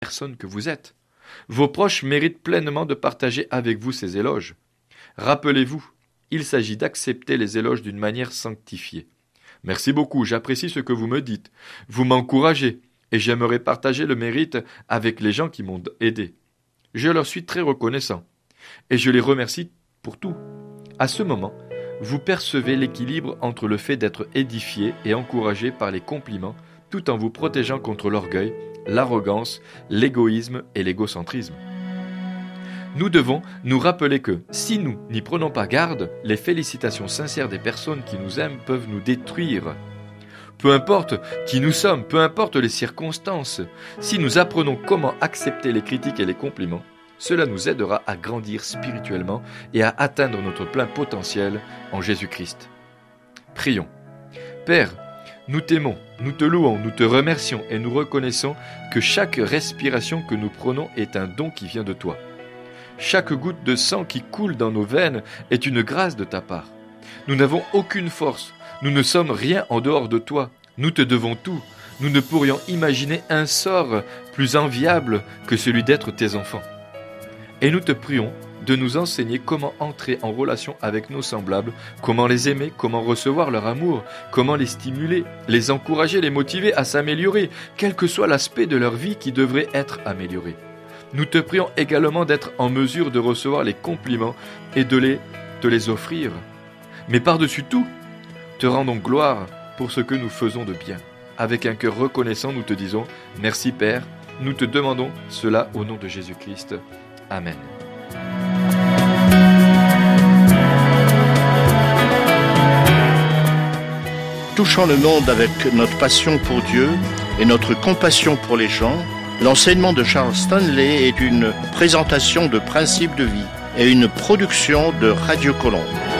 personne que vous êtes. Vos proches méritent pleinement de partager avec vous ces éloges. Rappelez-vous, il s'agit d'accepter les éloges d'une manière sanctifiée. Merci beaucoup, j'apprécie ce que vous me dites. Vous m'encouragez et j'aimerais partager le mérite avec les gens qui m'ont aidé. Je leur suis très reconnaissant et je les remercie pour tout. À ce moment, vous percevez l'équilibre entre le fait d'être édifié et encouragé par les compliments tout en vous protégeant contre l'orgueil, l'arrogance, l'égoïsme et l'égocentrisme. Nous devons nous rappeler que, si nous n'y prenons pas garde, les félicitations sincères des personnes qui nous aiment peuvent nous détruire. Peu importe qui nous sommes, peu importe les circonstances, si nous apprenons comment accepter les critiques et les compliments, cela nous aidera à grandir spirituellement et à atteindre notre plein potentiel en Jésus-Christ. Prions. Père, nous t'aimons, nous te louons, nous te remercions et nous reconnaissons que chaque respiration que nous prenons est un don qui vient de toi. Chaque goutte de sang qui coule dans nos veines est une grâce de ta part. Nous n'avons aucune force, nous ne sommes rien en dehors de toi, nous te devons tout. Nous ne pourrions imaginer un sort plus enviable que celui d'être tes enfants. Et nous te prions de nous enseigner comment entrer en relation avec nos semblables, comment les aimer, comment recevoir leur amour, comment les stimuler, les encourager, les motiver à s'améliorer, quel que soit l'aspect de leur vie qui devrait être amélioré. Nous te prions également d'être en mesure de recevoir les compliments et de te les offrir. Mais par-dessus tout, te rendons gloire pour ce que nous faisons de bien. Avec un cœur reconnaissant, nous te disons « Merci Père ». Nous te demandons cela au nom de Jésus-Christ. Amen. Touchant le monde avec notre passion pour Dieu et notre compassion pour les gens, l'enseignement de Charles Stanley est une présentation de principes de vie et une production de Radio Colombe.